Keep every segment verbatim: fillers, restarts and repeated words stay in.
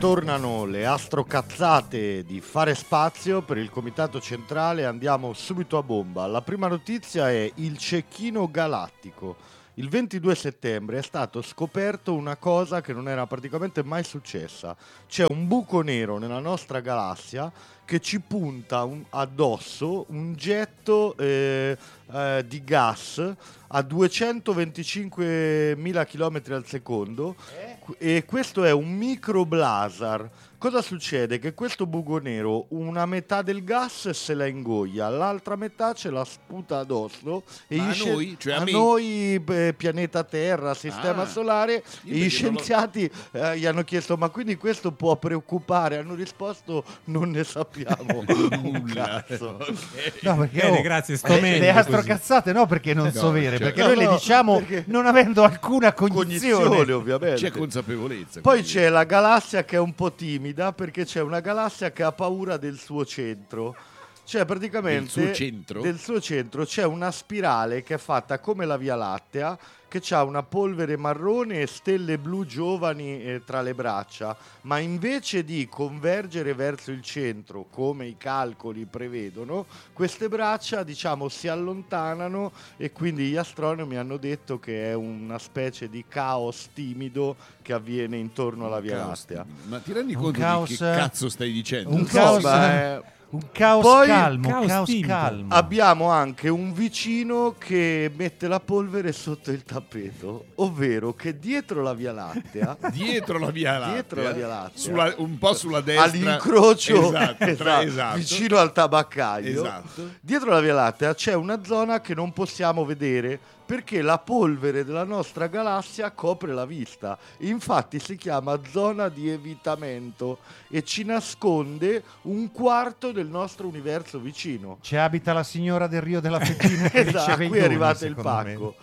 Ritornano le astrocazzate di Fare Spazio per il Comitato Centrale. Andiamo subito a bomba. La prima notizia è il cecchino galattico. Il ventidue settembre è stato scoperto una cosa che non era praticamente mai successa. C'è un buco nero nella nostra galassia che ci punta un, addosso un getto eh, eh, di gas a duecentoventicinquemila chilometri al secondo eh? e questo è un microblazar. Cosa succede? Che questo buco nero una metà del gas se la ingoia, l'altra metà ce la sputa addosso e a sci- noi, cioè a, a me? noi beh, pianeta Terra, sistema ah, solare. E gli scienziati lo... eh, gli hanno chiesto: ma quindi questo può preoccupare? Hanno risposto: non ne sappiamo un cazzo. Okay. No, perché Bene, oh, grazie, sto le, meglio le astrocazzate no, perché non no, so vere, cioè, perché no, noi le no, diciamo perché... non avendo alcuna cognizione, cognizione ovviamente. C'è consapevolezza. Poi quindi. c'è la galassia che è un po' timida, perché c'è una galassia che ha paura del suo centro. Cioè praticamente del suo centro, del suo centro c'è una spirale che è fatta come la Via Lattea, che ha una polvere marrone e stelle blu giovani eh, tra le braccia, ma invece di convergere verso il centro come i calcoli prevedono, queste braccia diciamo si allontanano, e quindi gli astronomi hanno detto che è una specie di caos timido che avviene intorno alla Via Lattea. Ma ti rendi Un conto caos, di che cazzo stai dicendo? un No, caos, beh, un caos Poi- calmo, caos caos timido. calmo. abbiamo anche un vicino che mette la polvere sotto il tappeto, ovvero che dietro la Via Lattea Dietro la Via Lattea, Dietro la Via Lattea. sulla, un po' sulla destra, all'incrocio esatto, tra- esatto, esatto. vicino al tabaccaio, Esatto. dietro la Via Lattea c'è una zona che non possiamo vedere perché la polvere della nostra galassia copre la vista. Infatti si chiama zona di evitamento e ci nasconde un quarto del nostro universo vicino. Ci abita la signora del Rio della Fettina che Esatto, riceve i qui è doni, arrivato il secondo me. pacco.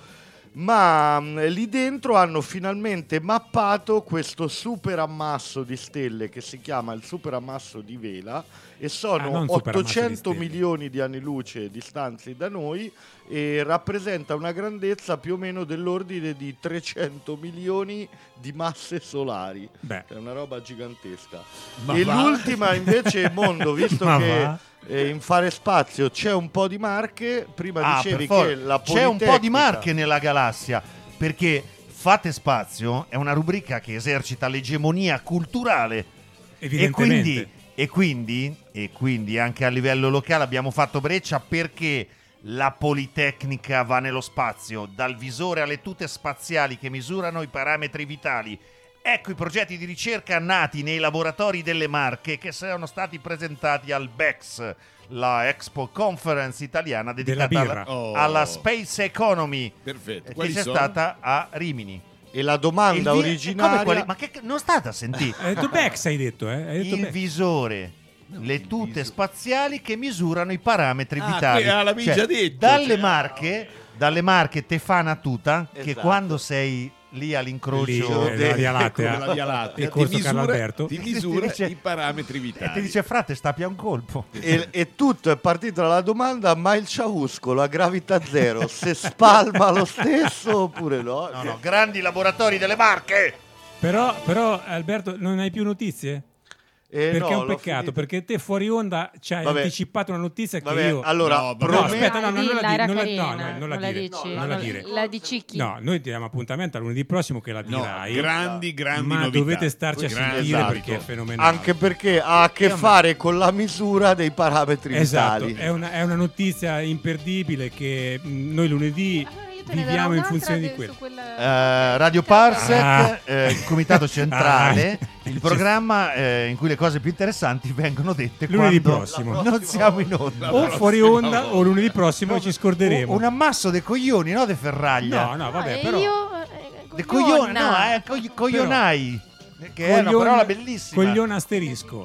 Ma mh, lì dentro hanno finalmente mappato questo super ammasso di stelle che si chiama il super ammasso di Vela, e Ah, sono non super ammasso di ottocento stelle. milioni di anni luce distanti da noi, e rappresenta una grandezza più o meno dell'ordine di trecento milioni di masse solari. Beh. È una roba gigantesca. Ma e va? l'ultima invece, Mondo, visto Ma che va? eh, in Fare Spazio c'è un po' di Marche, prima Ah, dicevi per che for- la c'è un po' di Politecnica- Marche nella galassia, perché Fate Spazio è una rubrica che esercita l'egemonia culturale e Evidentemente. quindi, e quindi e quindi anche a livello locale abbiamo fatto breccia, perché la Politecnica va nello spazio, dal visore alle tute spaziali che misurano i parametri vitali. Ecco i progetti di ricerca nati nei laboratori delle Marche che sono stati presentati al B E X, la Expo Conference italiana dedicata Della birra. alla, Oh. alla Space Economy, Perfetto. che Quali c'è sono? stata a Rimini. E la domanda Il vi- originaria come quali- ma che non state a sentire? Hai detto Bex, hai detto, eh? Hai detto Il Bex. visore, le il tute viso- spaziali che misurano i parametri Ah, vitali. que- ah, l'avevi già detto, dalle cioè. Marche, dalle Marche te fa una tuta che Esatto. quando sei lì Lì, all'incrocio eh, nella Via Lattea. Come la Via Lattea E Corso ti Carlo misura, Alberto. ti misura Ti dice- i parametri e vitali. ti dice frate stapia un colpo. e, e tutto è partito dalla domanda: ma il ciauscolo a gravità zero se spalma lo stesso oppure no? No, no, grandi laboratori delle Marche. Però, però, Alberto, non hai più notizie? Eh, Perché no, è un l'ho peccato, finito. perché te fuori onda ci hai Vabbè. anticipato una notizia che Vabbè, io... allora No, vabbè. No, prometto- aspetta, no, no, non la Dilla, di- era non la- carina, no, no, non la non la dire. dici. Non la dire. La dici chi? No, noi ti diamo appuntamento a lunedì prossimo che la No, dirai. grandi, grandi ma novità. dovete starci a Grandi. sentire Esatto. perché è fenomenale. Anche perché ha a che Io- fare con la misura dei parametri Esatto, vitali. è una, è una notizia imperdibile che mh, noi lunedì Ah, io te ne darò viviamo in un'altra funzione di de- quello. su quella- Eh, Radio Parsec, Ah. eh, il comitato centrale, Ah. il programma eh, in cui le cose più interessanti vengono dette Lunedì quando prossimo. non siamo in onda. O fuori onda o lunedì prossimo ci scorderemo. Un ammasso de coglioni, no de ferraglia. No, no, vabbè, Eh, però... io, eh, De coglioni, no, cogliona. eh, cogli- coglionai. Che è una Coglione- parola bellissima. Coglione asterisco.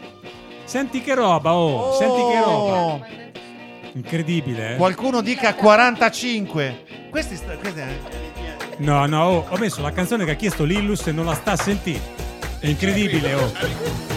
Senti che roba, oh, senti che roba. Oh. Incredibile, eh? Qualcuno dica quarantacinque. Questi sta- questi- No, no, oh, ho messo la canzone che ha chiesto Lillus e non la sta a sentire. È incredibile, oh.